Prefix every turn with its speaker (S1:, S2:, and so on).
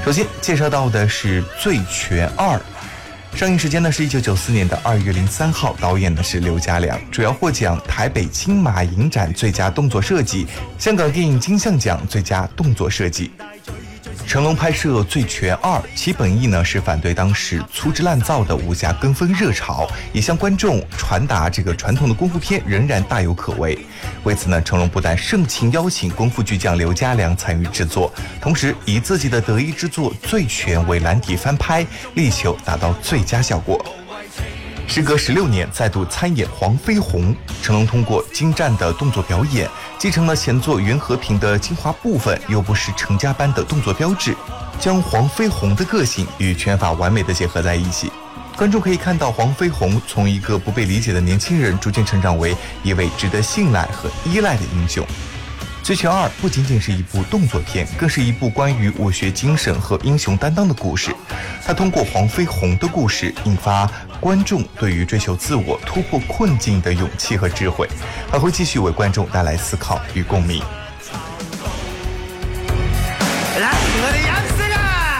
S1: 首先介绍到的是《醉拳2》，上映时间呢是1994年的2月03号，导演呢是刘家良，主要获奖台北金马影展最佳动作设计、香港电影金像奖最佳动作设计。成龙拍摄《醉拳2》，其本意呢是反对当时粗制滥造的武侠跟风热潮，也向观众传达这个传统的功夫片仍然大有可为。为此呢，成龙不但盛情邀请功夫巨匠刘家良参与制作，同时以自己的得意之作《醉拳》为蓝底翻拍，力求达到最佳效果。时隔16年再度参演黄飞鸿，成龙通过精湛的动作表演，继承了前作袁和平的精华部分，又不失成家般的动作标志，将黄飞鸿的个性与拳法完美的结合在一起。观众可以看到黄飞鸿从一个不被理解的年轻人，逐渐成长为一位值得信赖和依赖的英雄。《醉拳2》不仅仅是一部动作片，更是一部关于武学精神和英雄担当的故事。它通过黄飞鸿的故事，引发观众对于追求自我、突破困境的勇气和智慧，还会继续为观众带来思考与共鸣。来，我的